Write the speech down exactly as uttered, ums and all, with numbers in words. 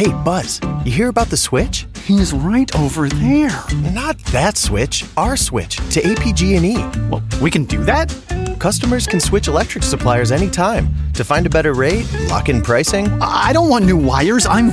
Hey, Buzz, you hear about the switch? He's right over there. Not that switch, our switch to A P G and E. Well, we can do that? Customers can switch electric suppliers anytime to find a better rate, lock in pricing. I don't want new wires. I'm